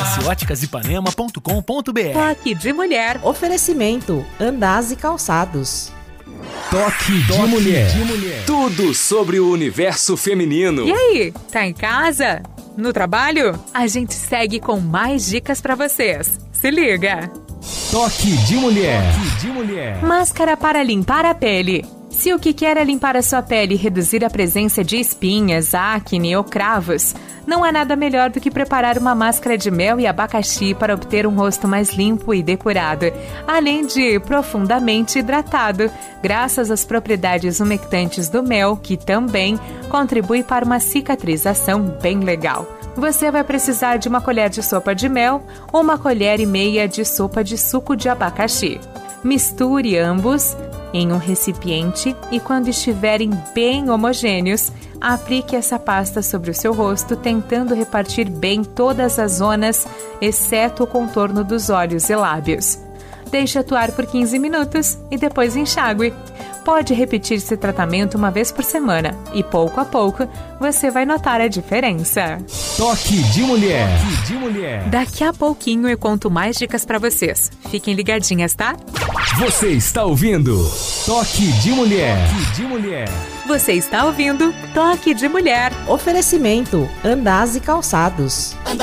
Acesse óticasipanema.com.br. Toque de mulher. Oferecimento Andaz e Calçados. Toque de mulher. Tudo sobre o universo feminino. E aí, tá em casa? No trabalho? A gente segue com mais dicas pra vocês. Se liga! Toque de mulher. Máscara para limpar a pele. Se o que quer é limpar a sua pele e reduzir a presença de espinhas, acne ou cravos, não há nada melhor do que preparar uma máscara de mel e abacaxi para obter um rosto mais limpo e depurado, além de profundamente hidratado, graças às propriedades umectantes do mel, que também contribui para uma cicatrização bem legal. Você vai precisar de uma colher de sopa de mel ou uma colher e meia de sopa de suco de abacaxi. Misture ambos em um recipiente e quando estiverem bem homogêneos, aplique essa pasta sobre o seu rosto, tentando repartir bem todas as zonas, exceto o contorno dos olhos e lábios. Deixe atuar por 15 minutos e depois enxague. Pode repetir esse tratamento uma vez por semana e pouco a pouco você vai notar a diferença. Toque de mulher. Daqui a pouquinho eu conto mais dicas pra vocês. Fiquem ligadinhas, tá? Você está ouvindo Toque de mulher. Você está ouvindo Toque de Mulher. Oferecimento Andaz e Calçados.